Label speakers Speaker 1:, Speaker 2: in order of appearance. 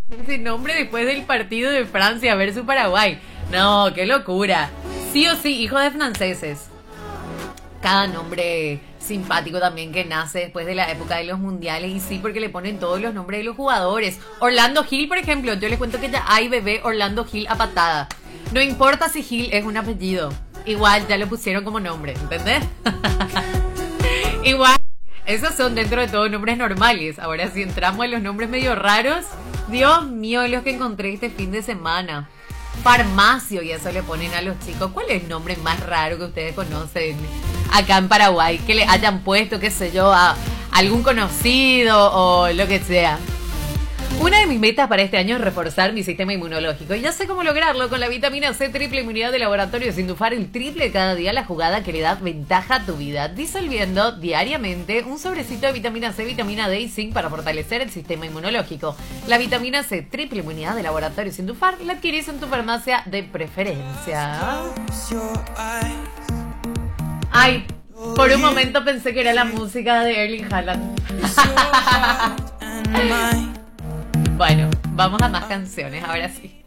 Speaker 1: ese nombre después del partido de Francia versus Paraguay. No, qué locura. Sí o sí, hijo de franceses. Cada nombre simpático también que nace después de la época de los mundiales. Y sí, porque le ponen todos los nombres de los jugadores. Orlando Gil, por ejemplo. Yo les cuento que ya hay bebé Orlando Gil a patada. No importa si Gil es un apellido. Igual ya lo pusieron como nombre, ¿entendés? Igual, esos son dentro de todo nombres normales. Ahora si entramos en los nombres medio raros, Dios mío, los que encontré este fin de semana. Farmacio, y eso le ponen a los chicos. ¿Cuál es el nombre más raro que ustedes conocen acá en Paraguay? Que le hayan puesto, qué sé yo, a algún conocido o lo que sea. Una de mis metas para este año es reforzar mi sistema inmunológico. Y ya sé cómo lograrlo con la vitamina C triple inmunidad de laboratorio Sindufar, el triple cada día, la jugada que le da ventaja a tu vida. Disolviendo diariamente un sobrecito de vitamina C, vitamina D y zinc para fortalecer el sistema inmunológico. La vitamina C triple inmunidad de laboratorio Sindufar la adquirís en tu farmacia de preferencia. Ay, por un momento pensé que era la música de Erling Haaland. Bueno, vamos a más canciones, ahora sí.